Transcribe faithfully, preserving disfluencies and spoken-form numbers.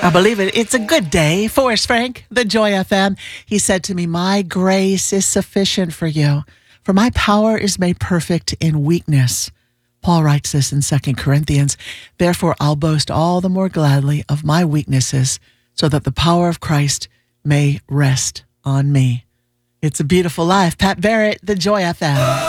I believe it. It's a good day. Forrest Frank, the Joy F M. He said to me, my grace is sufficient for you, for my power is made perfect in weakness. Paul writes this in Second Corinthians. Therefore, I'll boast all the more gladly of my weaknesses, so that the power of Christ may rest on me. It's a beautiful life. Pat Barrett, the Joy F M.